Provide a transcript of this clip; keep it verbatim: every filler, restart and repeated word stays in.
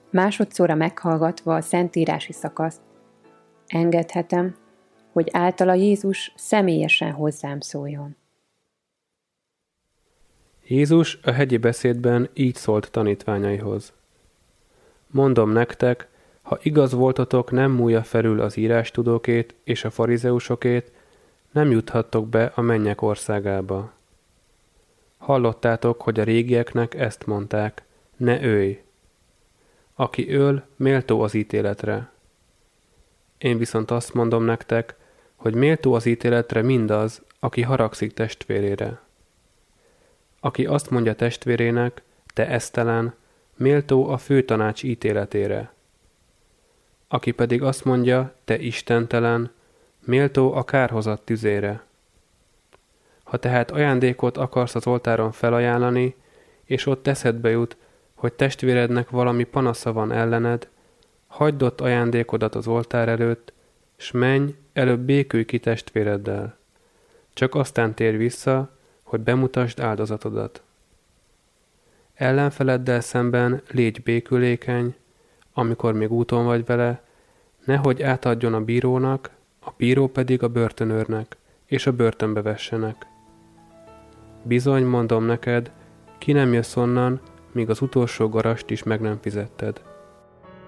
Másodszorra meghallgatva a szentírási szakaszt, engedhetem, hogy általa Jézus személyesen hozzám szóljon. Jézus a hegyi beszédben így szólt tanítványaihoz. Mondom nektek, ha igaz voltatok, nem múlja felül az írástudókét és a farizeusokét, nem juthattok be a mennyek országába. Hallottátok, hogy a régieknek ezt mondták, ne ölj. Aki öl, méltó az ítéletre. Én viszont azt mondom nektek, hogy méltó az ítéletre mindaz, aki haragszik testvérére. Aki azt mondja testvérének, te esztelen, méltó a főtanács ítéletére. Aki pedig azt mondja, te istentelen, méltó a kárhozat tüzére. Ha tehát ajándékot akarsz az oltáron felajánlani, és ott eszedbe jut, hogy testvérednek valami panasza van ellened, hagyd ott ajándékodat az oltár előtt, s menj, előbb békülj ki testvéreddel. Csak aztán térj vissza, hogy bemutasd áldozatodat. Ellenfeleddel szemben légy békülékeny, amikor még úton vagy vele, nehogy átadjon a bírónak, a bíró pedig a börtönőrnek, és a börtönbe vessenek. Bizony, mondom neked, ki nem jössz onnan, míg az utolsó garast is meg nem fizetted.